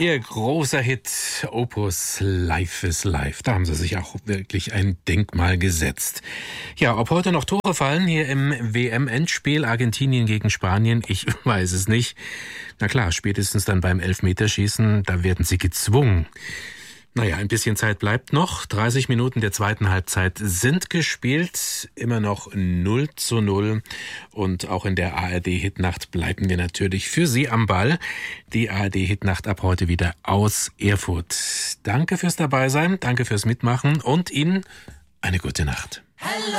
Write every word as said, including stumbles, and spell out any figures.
Ihr großer Hit Opus Life is Life. Da haben sie sich auch wirklich ein Denkmal gesetzt. Ja, ob heute noch Tore fallen hier im W M-Endspiel Argentinien gegen Spanien, ich weiß es nicht. Na klar, spätestens dann beim Elfmeterschießen, da werden sie gezwungen. Naja, ein bisschen Zeit bleibt noch. dreißig Minuten der zweiten Halbzeit sind gespielt. Immer noch null zu null. Und auch in der A R D-Hitnacht bleiben wir natürlich für Sie am Ball. Die A R D-Hitnacht ab heute wieder aus Erfurt. Danke fürs Dabeisein, danke fürs Mitmachen und Ihnen eine gute Nacht. Hello.